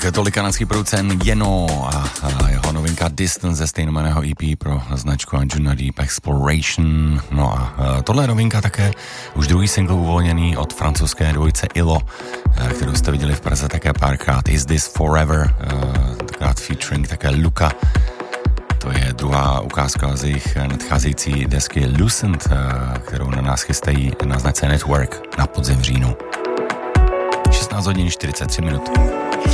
je to kanadský producent Jeno a jeho novinka Distance ze stejnojmenného EP pro značku Anjuna Deep Exploration. No a tohle je novinka také už druhý single uvolněný od francouzské dvojice ILO, kterou jste viděli v Praze také párkrát. Is This Forever, tenkrát featuring také Luka. To je druhá ukázka z jejich nadcházející desky Lucent, kterou na nás chystají na značce Network na podzim v říjnu. 16 hodin 43 minut.